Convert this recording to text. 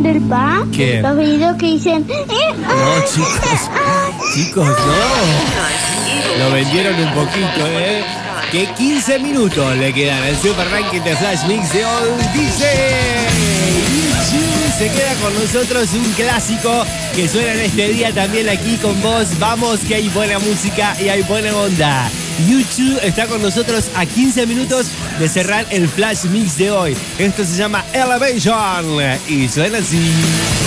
entender, pa? ¿Qué? Los videos que dicen... No, chicos, no. Lo vendieron un poquito, ¿eh? Que 15 minutos le quedan al Super Ranking de Flash Mix de hoy. Dice... Se queda con nosotros un clásico que suena en este día también aquí con vos. Vamos, que hay buena música y hay buena onda. YouTube está con nosotros a 15 minutos de cerrar el Flash Mix de hoy. Esto se llama Elevation y suena así.